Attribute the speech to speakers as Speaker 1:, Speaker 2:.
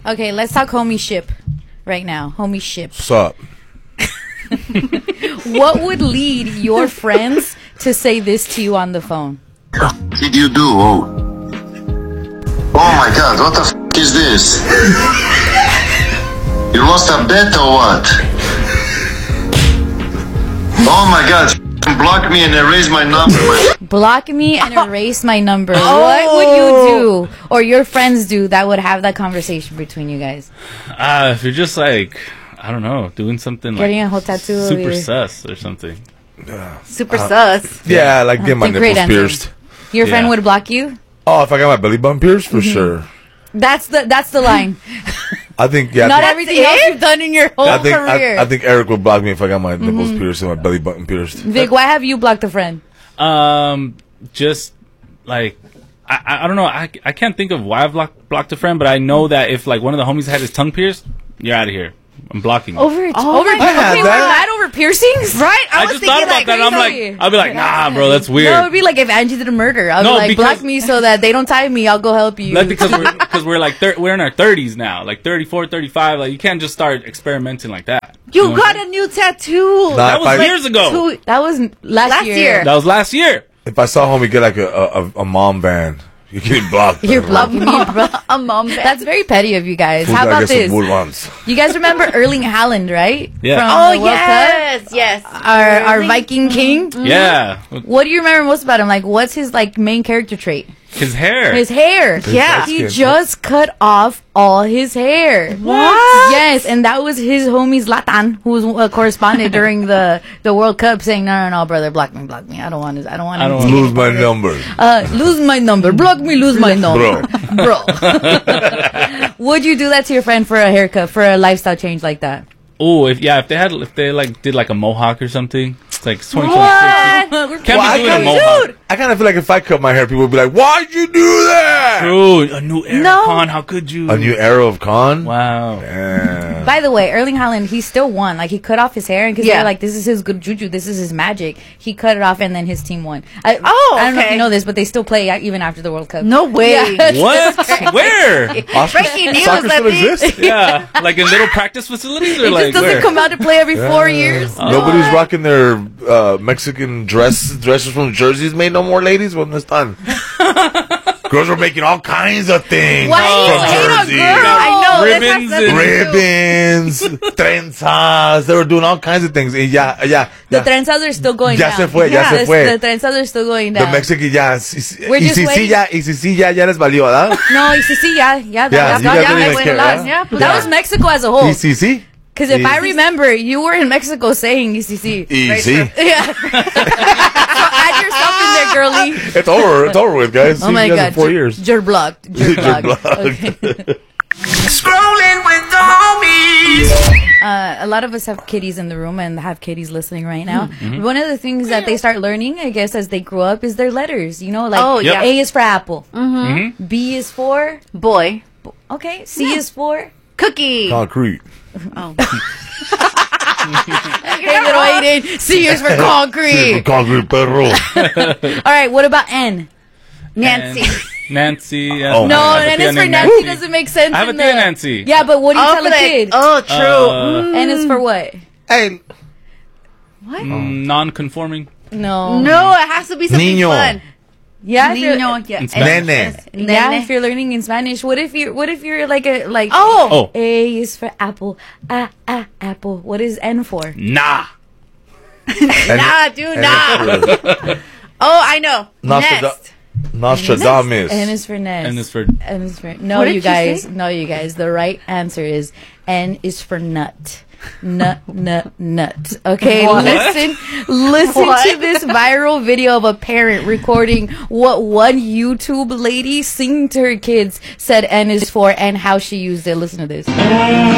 Speaker 1: Okay, let's talk homie ship right now. Homie ship.
Speaker 2: What's up?
Speaker 1: What would lead your friends to say this to you on the phone?
Speaker 3: What did you do? Oh my God, what the f*** is this? You lost a bet or what? Oh my God, block me and erase my number.
Speaker 1: Block me and erase my number. What would you do, or your friends do, that would have that conversation between you guys?
Speaker 4: If you're just like, I don't know, doing something
Speaker 1: Getting
Speaker 4: like
Speaker 1: a whole tattoo of
Speaker 4: super
Speaker 1: your-
Speaker 4: sus or something.
Speaker 5: Super sus.
Speaker 2: Yeah, like get my
Speaker 1: the great
Speaker 2: nipples
Speaker 1: answer.
Speaker 2: pierced.
Speaker 1: Your friend
Speaker 4: Yeah.
Speaker 1: would block you?
Speaker 2: Oh, if I got my belly button pierced, for sure.
Speaker 1: That's the line.
Speaker 2: I think, yeah.
Speaker 1: Not
Speaker 2: I
Speaker 1: everything else you've done in your whole
Speaker 2: think,
Speaker 1: career.
Speaker 2: I think Eric would block me if I got my nipples pierced and my belly button pierced.
Speaker 1: Vic, why have you blocked a friend?
Speaker 4: Just like I don't know. I can't think of why I've blocked a friend, but I know that if like one of the homies had his tongue pierced, you're out of here. I'm blocking you.
Speaker 1: Over
Speaker 5: my
Speaker 2: God.
Speaker 1: that over piercings?
Speaker 5: Right?
Speaker 4: I
Speaker 5: was
Speaker 4: just thought
Speaker 5: thinking
Speaker 4: about that. And I'm
Speaker 1: crazy.
Speaker 4: like, I'll be like, nah, bro, that's weird.
Speaker 1: No, it would be like if Angie did a murder. I would
Speaker 4: No,
Speaker 1: be like,
Speaker 4: because-
Speaker 1: block me so that they don't tie me. I'll go help you.
Speaker 4: That's because we're like we're in our 30s now, like 34, 35. Like you can't just start experimenting like that.
Speaker 5: You
Speaker 4: know
Speaker 5: got a new tattoo.
Speaker 2: Nah,
Speaker 4: That
Speaker 2: if
Speaker 4: was
Speaker 2: I-
Speaker 4: years ago.
Speaker 1: that was last year.
Speaker 4: That was last year.
Speaker 2: If I saw homie get like a mom band, you're getting blocked.
Speaker 1: You're blocking me, bro.
Speaker 5: A mom.
Speaker 1: That's very petty of you guys.
Speaker 2: Who's
Speaker 1: How
Speaker 2: gotta
Speaker 1: about
Speaker 2: get some
Speaker 1: this?
Speaker 2: Bulwans?
Speaker 1: You guys remember Erling Haaland, right?
Speaker 4: Yeah.
Speaker 1: From
Speaker 5: Oh
Speaker 1: the World Cup?
Speaker 5: yes.
Speaker 1: Our Viking king.
Speaker 4: Yeah,
Speaker 1: What do you remember most about him? Like, what's his like main character trait?
Speaker 4: his hair.
Speaker 1: His hair.
Speaker 5: Yeah.
Speaker 1: He
Speaker 2: Skin.
Speaker 1: just cut off all his hair.
Speaker 5: What?
Speaker 1: Yes, and that was his homie Zlatan, who was correspondent during the World Cup, saying, "No, brother, block me. I don't want to. I don't want to
Speaker 2: Lose my number.
Speaker 1: lose my number. Block me. Lose my number, bro." Would you do that to your friend for a haircut, for a lifestyle change like that?
Speaker 4: Oh, if they like did like a mohawk or something. It's like 2026. Can't
Speaker 2: Well,
Speaker 4: be doing a mohawk.
Speaker 2: I kind of feel like if I cut my hair, people would be like, "Why'd you do that?"
Speaker 4: Dude, a new era,
Speaker 1: No.
Speaker 4: Con. How could you?
Speaker 2: A new era of con.
Speaker 4: Wow.
Speaker 2: Yeah.
Speaker 1: By the way, Erling Haaland, he still won. Like, he cut off his hair, and because
Speaker 5: Yeah.
Speaker 1: they're like, this is his good juju, this is his magic. He cut it off, and then his team won. I don't know if
Speaker 5: okay.
Speaker 1: you know this, but they still play even after the World Cup.
Speaker 5: No way.
Speaker 1: Yeah.
Speaker 4: What? Where?
Speaker 5: Breaking news.
Speaker 2: Soccer still exists?
Speaker 4: Yeah, like in little practice facilities or
Speaker 1: It
Speaker 4: like
Speaker 1: just doesn't
Speaker 4: where?
Speaker 1: come out to play every 4 years.
Speaker 2: Nobody's rocking their Mexican dresses from jerseys made no more, ladies, when it's done. Girls are making all kinds of things
Speaker 1: Why do you
Speaker 2: from
Speaker 1: hate on
Speaker 2: jerseys.
Speaker 1: girls?
Speaker 5: I know. this
Speaker 4: Ribbons
Speaker 5: has nothing to do.
Speaker 2: Ribbons, trenzas. They were doing all kinds of things. And yeah.
Speaker 1: The trenzas are still going
Speaker 2: Ya
Speaker 1: down.
Speaker 2: se fue, ya se fue.
Speaker 1: The trenzas are still going
Speaker 2: The
Speaker 1: down.
Speaker 2: Mexican, ya.
Speaker 1: We're
Speaker 2: Y
Speaker 1: just
Speaker 2: si
Speaker 1: waiting.
Speaker 2: ya les valió, ¿verdad?
Speaker 1: No, y sí, yeah,
Speaker 2: Yeah,
Speaker 1: that's
Speaker 2: you
Speaker 1: gone
Speaker 2: guys
Speaker 1: down.
Speaker 2: don't
Speaker 1: I
Speaker 2: even
Speaker 1: went
Speaker 2: care,
Speaker 1: last.
Speaker 2: huh?
Speaker 5: Yeah, but
Speaker 1: That was Mexico as a whole.
Speaker 2: Y si.
Speaker 1: Because if I
Speaker 2: Sí.
Speaker 1: remember, you were in Mexico saying ECC.
Speaker 2: Y si.
Speaker 1: Yeah. So add yourself in there, girly.
Speaker 2: It's over. It's over with, guys.
Speaker 1: Oh
Speaker 2: See
Speaker 1: my
Speaker 2: you guys
Speaker 1: God.
Speaker 2: in 4 years.
Speaker 1: You're blocked. You're
Speaker 2: You're
Speaker 1: blocked.
Speaker 2: blocked.
Speaker 1: Okay.
Speaker 6: Scrolling with the homies.
Speaker 1: A lot of us have kiddies in the room and have kiddies listening right now. One of the things that they start learning, I guess, as they grow up is their letters. You know, like
Speaker 5: Oh,
Speaker 4: yeah.
Speaker 1: A is for apple. B is for...
Speaker 5: Boy.
Speaker 1: Okay. C is for...
Speaker 5: Cookie.
Speaker 2: Concrete.
Speaker 1: Hey, little Aiden. C is for concrete.
Speaker 2: Concrete perro.
Speaker 1: All right. What about N?
Speaker 5: Nancy.
Speaker 4: Nancy.
Speaker 2: Oh,
Speaker 1: No,
Speaker 2: I
Speaker 1: N is for Nancy doesn't make sense.
Speaker 4: I have a
Speaker 1: in
Speaker 4: tia
Speaker 1: the-
Speaker 4: Nancy.
Speaker 1: Yeah, but what do you
Speaker 5: Oh,
Speaker 1: tell
Speaker 5: for
Speaker 1: a
Speaker 5: the-
Speaker 1: kid?
Speaker 5: oh, true.
Speaker 1: N is for what?
Speaker 2: Hey,
Speaker 4: Non-conforming.
Speaker 1: No.
Speaker 5: No, it has to be something
Speaker 2: Niño.
Speaker 5: fun.
Speaker 1: Yeah. If you're,
Speaker 5: Niño. Yeah.
Speaker 4: In Spanish.
Speaker 2: nene.
Speaker 1: yeah.
Speaker 5: Nene.
Speaker 1: If you're learning in Spanish, what if you're like a like?
Speaker 5: Oh.
Speaker 1: A is for apple. Apple. What is N for?
Speaker 4: Nah.
Speaker 5: Nah, dude, nah. Oh, I know. Nest.
Speaker 2: Nostradamus.
Speaker 1: N is for nest.
Speaker 4: And it's for
Speaker 1: N is for no.
Speaker 5: What did
Speaker 1: You
Speaker 5: you
Speaker 1: guys.
Speaker 5: say?
Speaker 1: No, you guys. The right answer is N is for nut. Nut. Okay,
Speaker 5: What?
Speaker 1: listen
Speaker 5: What?
Speaker 1: to this viral video of a parent recording what one YouTube lady singing to her kids said N is for and how she used it. Listen to this.